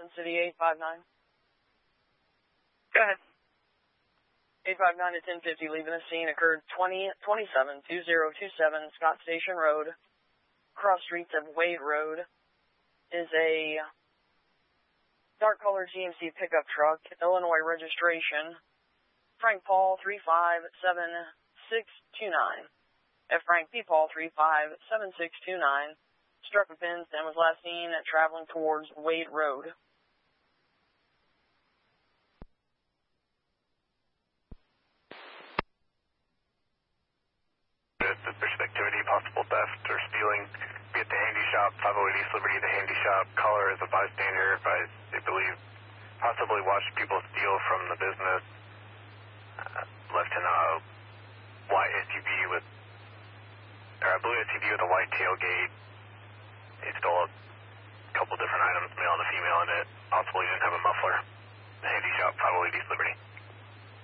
Garden City 859. Go ahead. 859 to 1050, leaving the scene, occurred 2027 Scott Station Road, cross streets of Wade Road, is a dark colored GMC pickup truck, Illinois registration, Frank Paul 357629. F. Frank P. Paul 357629, struck a fence and was last seen traveling towards Wade Road. Suspicious activity, possible theft or stealing. Be at the Handy Shop, 508 East Liberty, the Handy Shop. Caller is a bystander. They believe possibly watched people steal from the business. Left in a white SUV with, or a blue SUV with a white tailgate. He stole a couple different items, male and a female in it. Possibly didn't have a muffler. The Handy Shop, 508 East Liberty.